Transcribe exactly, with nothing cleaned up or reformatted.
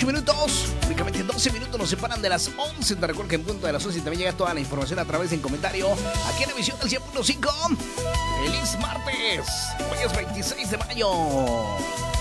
minutos. Únicamente doce minutos nos separan de las once. Te recuerdo que en punto de las once también llega toda la información a través de un comentario aquí en la emisión del cien punto cinco. ¡Feliz martes! Hoy es veintiséis de mayo.